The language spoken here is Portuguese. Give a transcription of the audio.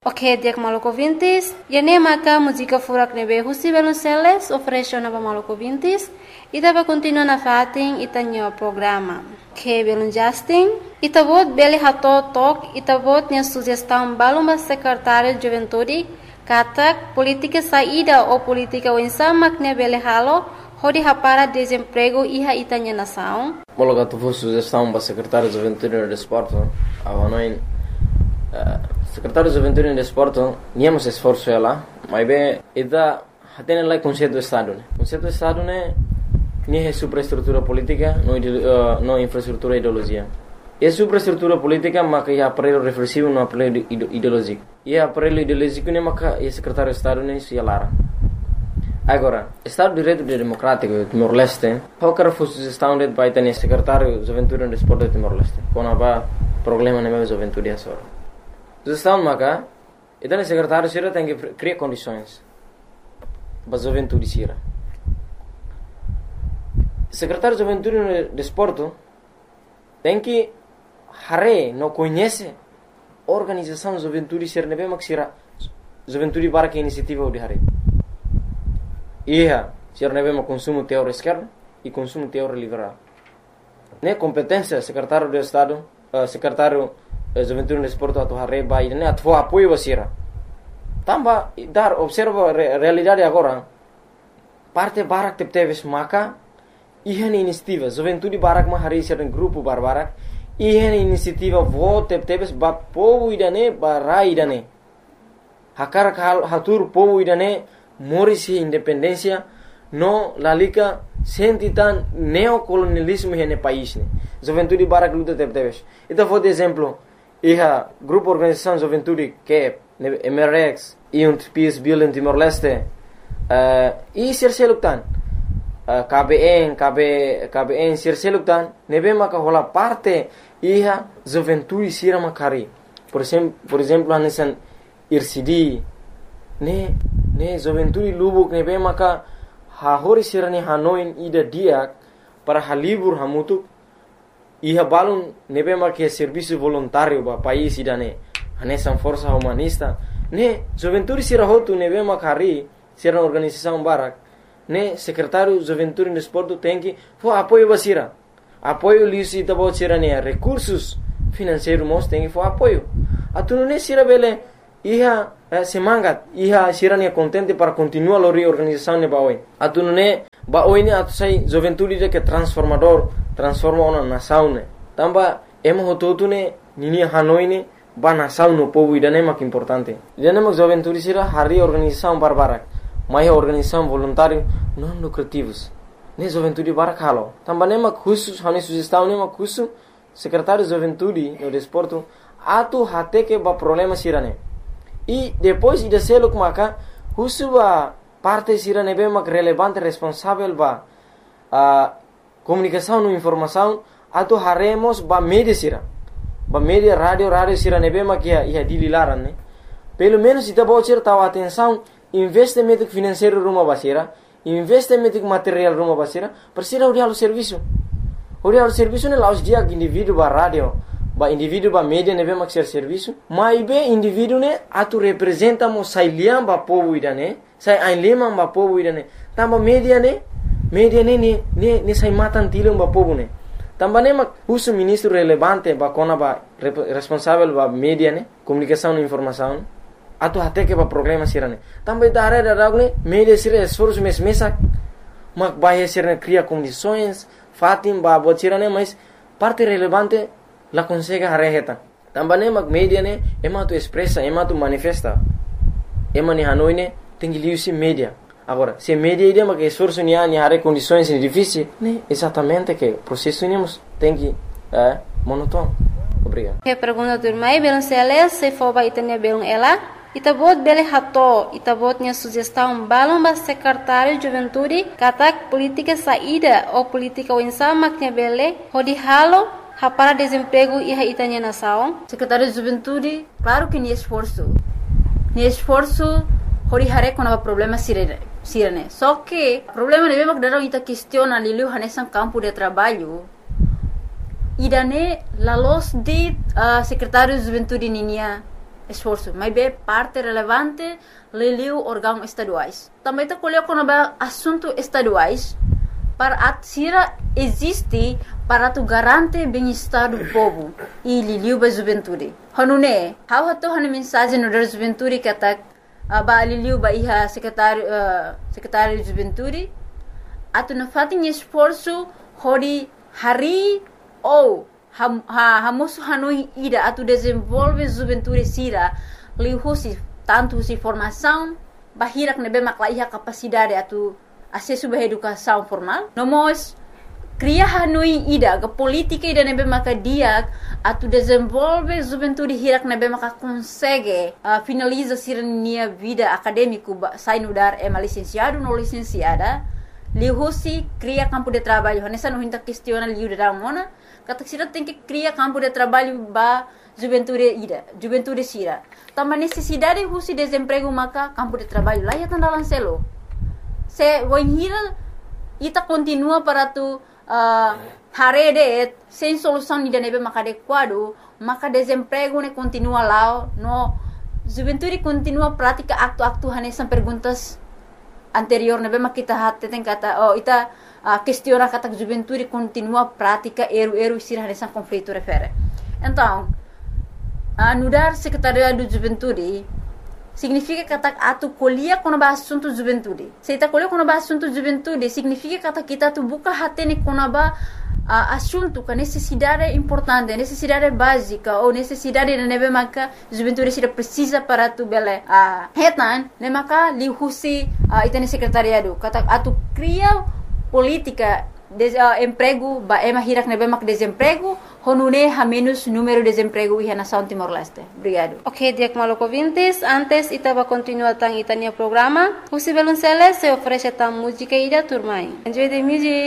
Ok, dia maluco vintis. E nem maca música furak nebe husi Velonceles oferece na maluco vintis. E dava continua na fatin itanyo programa. Que belum Justin. Itavot beli hato tok. Itavot nya sugestão baluma secretário de juventude. Katak política saída ou política wensamak ne beli halo. Hodi hapara desemprego iha itanya nação. Mologa tu sugestão para secretário de juventude e desporto. Avanoin secretário de juventude e desporto, niamos esforço ela, mas bem, ida tem lá conceito do estado, né? Conceito do estado né, nem é superestrutura política, não infraestrutura ideologia. É superestrutura política, mas é aparelho reflexivo, não aparelho ideológico. E aparelho ideológico né, mas é secretário de estado né, se alara. Agora, Estado de Direito Democrático Timor-Leste, qualquer sugestão de vai ter secretário de juventude e desporto de Timor-Leste, quando há problema na minha juventude é só. Sugestão maka, então o secretário Sira tem que criar condições para a juventude Sira. Secretário de juventude e desporto tem que não conhece a organização de juventude Sira, não é mais Sira, juventude para que iniciativa de Hare. Sira não é mais consumo teórico esquerdo e consumo teórico liberal. Né competência secretário do Estado, secretário juventude no esporte atau hari bayi ini atau apoio basira. Tambah dar observa realidade agora. Parte barak teves maka ihan inisiativa juventude barak mah hari sering grupo barbarak ihan inisiativa vote teves ba povo idane barai idane. Hakar hatur povo idane morisi independência no lalika sentitan neocolonialismo hene país ne. Juventude barak luta teves. Itu for exemplo Iha grupo organização juventude que é MRX e peace building Timor-Leste e serseluktan KBN serseluktan nebe maka hola parte iha juventude sira makari por exemplo anesan IRCD ne juventude lubuk nebe maka hahori sira ni hanoin ida diak para halibur hamutuk Iha balun nebe marque serviço voluntário ba país idane anesan força humanista ne juventude sira hotu nebe makari sira organização barak ne secretário juventude e desporto tem que for apoio basira apoio lisi tabo sira ne recursos financeiros mos tem que for apoio atunu ne sira bele iha semangat iha sira ne contente para continuar a organização ne baoi atunu ne baoi ne atu sai juventude de que transforma uma nação né. Tamba emo hototu né nini Hanoi né ba nação no povo idane mak importante. Idane mak juventude sira hari organização barbarak. Mai organização voluntário não lucrativos. Ne juventude barak halo. Tamba ne mak khusus hani sugestão ne mak khusus secretário de juventude no desporto atu hate que ba problema sira né. E depois ida seluk maka khusus ba parte sira ne be mak relevante responsável ba comunicação e informação atau haremos ba media sira ba media radio sira nebe makia ia dililaran né pelo menos ita bocor tahu atenção investimento financeiro rumah basira investimento material rumah basira persira urial serviço né laos dia indivíduo ba radio ba indivíduo ba media nebe mak serviço mas be indivíduo né atu representa mo sai liam ba povo idane sai ainlema ba povo idane tamba media né ne sai matan tilong ba povo ne tamba ne mak uso ministro relevante ba kona ba responsável ba media ne comunicação e informação atu hate que ba problema sirane tamba dare ne media sira esforço mesak mak ba sirane cria condições fatim ba botirane mas parte relevante la consegue hareheta tamba ne mak media ne ema tu expressa ema tu manifesta ema ni Hanoi ne tengi liusi media. Agora, se media ideia mas que esforço ni hare condições difíceis, né? Exatamente que o processo tem que monótono. Obrigado. Que pergunta do irmão Velonceles se for vai ter belum ela, itabot bele hato, itabot nya sugestão balão ba secretário de juventude, katak política saída ou política winsama que bele, hodi halo para desemprego e itanya nação. Secretário de juventude, claro que ni esforço. Hori hare kona problema sirene. Só que problema de mesmo que darão ita questiona lilu hanesan campo de trabalho. Idane la los de secretário de juventude ninia esforço, mas é parte relevante liliu órgãos estaduais. Também está colocando assuntos estaduais para a Sira existe para tu garantir bem-estar do povo e liliu ba juventude. Hanune, how hato hane mensagem no da juventude que atak ba liliu ba iha secretário de juventude atu na fatin esforço hori hari ou hamosu hanui ida atu desenvolve juventude Sira liu husi tanto husi formação bahirak nebe makla iha capacidade atu acesso à educação formal. Nós cria hanui ida ke política ida nebe maka dia atu desenvolve juventude hirak nebe maka consegue finaliza sirnia vida acadêmico sai no dar licenciado no licenciada lihusi cria campo de trabalho nessa não hinta questiona liu da mona kata sira tem que cria campo de trabalho ba juventude Sira também necessidade husi desemprego maka campo de trabalho lá ya tandalan selo se wanhira ita continua para tu harede sem solução ni nebe maka adequado maka desemprego ne continua lá no juventude continua prática aktu hanesan perguntas anterior nebe maka kita hatte tem kata ita questiona kata juventude continua prática eru Sira hanesan conflito refere então anudar secretariado de juventude significa que atu colhia quando ba assunto juventude. Se ita colhia quando ba assunto juventude, significa que kita tu buka hatene quando ba assunto que necessidade importante, necessidade básica ou necessidade de nebe maka juventude Sira precisa para tu bele hetan, ne maka lihusi itane secretariado. Kata atu cria política emprego ba hirak nebe mak desemprego honune ha menos número de desemprego e nação Timor-Leste. Obrigado. Ok, Diak Maloko Vintis, antes itaba continua tang itania programa. Husi Belunceles se oferece tang música ida turmai. Enjoy the music.